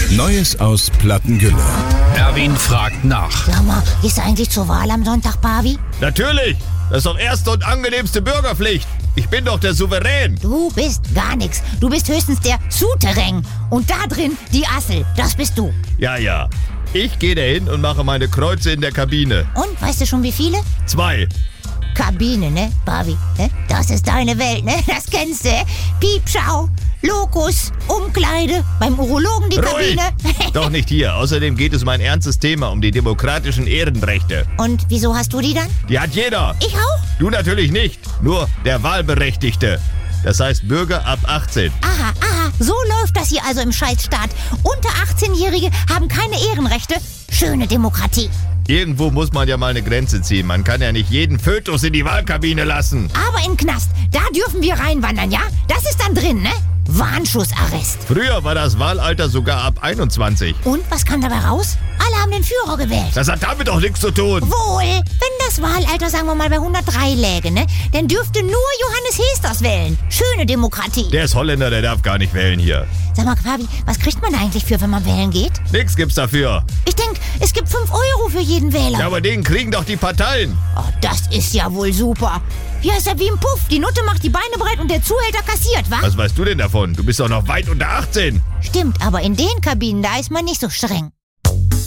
Neues aus Plattengülle. Erwin fragt nach. Sag mal, gehst du eigentlich zur Wahl am Sonntag, Pavi? Natürlich! Das ist doch erste und angenehmste Bürgerpflicht. Ich bin doch der Souverän. Du bist gar nix. Du bist höchstens der Souterrain. Und da drin die Assel. Das bist du. Ja. Ich gehe dahin und mache meine Kreuze in der Kabine. Und, weißt du schon wie viele? 2. Kabine, ne, Pavi? Ne? Das ist deine Welt, ne? Das kennst du, Piepschau, Lokus, Umkleide, beim Urologen die Ruhig! Kabine. Doch nicht hier. Außerdem geht es um ein ernstes Thema, um die demokratischen Ehrenrechte. Und wieso hast du die dann? Die hat jeder. Ich auch? Du natürlich nicht. Nur der Wahlberechtigte. Das heißt Bürger ab 18. Aha, so läuft das hier also im Scheißstaat. Unter 18-Jährige haben keine Ehrenrechte. Schöne Demokratie. Irgendwo muss man ja mal eine Grenze ziehen. Man kann ja nicht jeden Fötus in die Wahlkabine lassen. Aber in den Knast, da dürfen wir reinwandern, ja? Das ist dann drin, ne? Warnschussarrest. Früher war das Wahlalter sogar ab 21. Und, was kam dabei raus? Alle haben den Führer gewählt. Das hat damit doch nichts zu tun. Wohl, wenn das Wahlalter, sagen wir mal, bei 103 läge, ne? Dann dürfte nur Johannes Hesters wählen. Schöne Demokratie. Der ist Holländer, der darf gar nicht wählen hier. Sag mal, Fabi, was kriegt man da eigentlich für, wenn man wählen geht? Nix gibt's dafür. Ich denk, es gibt 5 Euro für jeden Wähler. Ja, aber den kriegen doch die Parteien. Oh, das ist ja wohl super. Hier ist ja wie ein Puff. Die Nutte macht die Beine breit und der Zuhälter kassiert, wa? Was weißt du denn davon? Du bist doch noch weit unter 18. Stimmt, aber in den Kabinen, da ist man nicht so streng.